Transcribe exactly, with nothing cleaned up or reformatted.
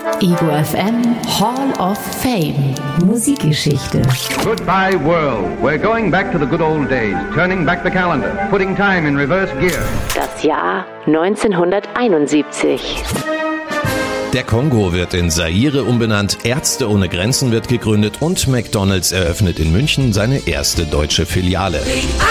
Ego F M Hall of Fame. Musikgeschichte. Goodbye world. We're going back to the good old days. Turning back the calendar. Putting time in reverse gear. Das Jahr neunzehnhunderteinundsiebzig. Der Kongo wird in Zaire umbenannt, Ärzte ohne Grenzen wird gegründet und McDonald's eröffnet in München seine erste deutsche Filiale.